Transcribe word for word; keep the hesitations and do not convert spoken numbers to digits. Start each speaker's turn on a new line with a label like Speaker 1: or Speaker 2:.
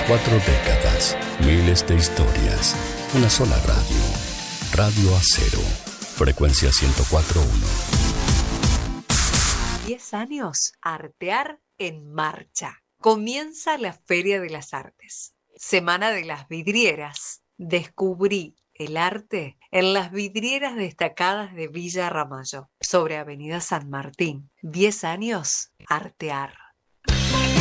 Speaker 1: Cuatro décadas, miles de historias, una sola radio. Radio Acero, frecuencia ciento cuatro punto uno.
Speaker 2: Diez años, Artear en marcha. Comienza la Feria de las Artes. Semana de las vidrieras. Descubrí el arte en las vidrieras destacadas de Villa Ramallo, sobre Avenida San Martín. Diez años, Artear.